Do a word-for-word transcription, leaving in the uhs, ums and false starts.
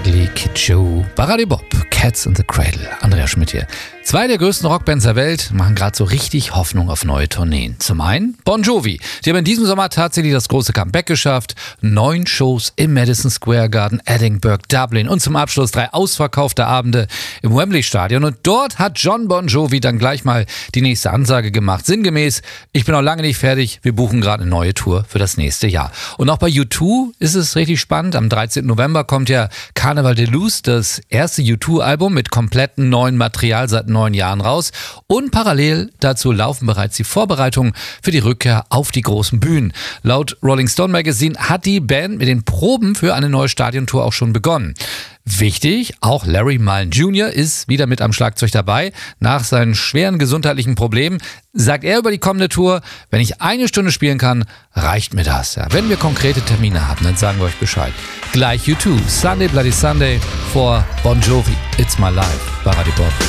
Ugly Kid Joe, bei Radio Bob, Cats in the Cradle. Andreas Schmidt hier. Zwei der größten Rockbands der Welt machen gerade so richtig Hoffnung auf neue Tourneen. Zum einen Bon Jovi. Die haben in diesem Sommer tatsächlich das große Comeback geschafft. Neun Shows im Madison Square Garden, Edinburgh, Dublin und zum Abschluss drei ausverkaufte Abende im Wembley Stadion. Und dort hat John Bon Jovi dann gleich mal die nächste Ansage gemacht. Sinngemäß, ich bin noch lange nicht fertig, wir buchen gerade eine neue Tour für das nächste Jahr. Und auch bei U zwei ist es richtig spannend. Am dreizehnten November kommt ja Carnival de Luz, das erste U zwei Album mit komplettem neuen Material seit neun Jahren raus. Und parallel dazu laufen bereits die Vorbereitungen für die Rückkehr auf die großen Bühnen. Laut Rolling Stone Magazine hat die Band mit den Proben für eine neue Stadiontour auch schon begonnen. Wichtig, auch Larry Mullen Junior ist wieder mit am Schlagzeug dabei. Nach seinen schweren gesundheitlichen Problemen sagt er über die kommende Tour, wenn ich eine Stunde spielen kann, reicht mir das. Ja, wenn wir konkrete Termine haben, dann sagen wir euch Bescheid. Gleich U zwei, Sunday Bloody Sunday vor Bon Jovi. It's My Life bei Radio Bob.